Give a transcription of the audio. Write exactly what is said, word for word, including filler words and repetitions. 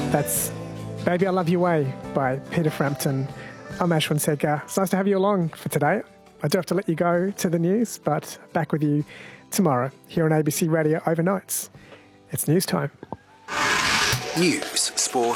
That's Baby I Love Your Way by Peter Frampton. I'm Ashwin Sekar. It's nice to have you along for today. I do have to let you go to the news, but back with you tomorrow here on A B C Radio Overnights. It's news time. News, sport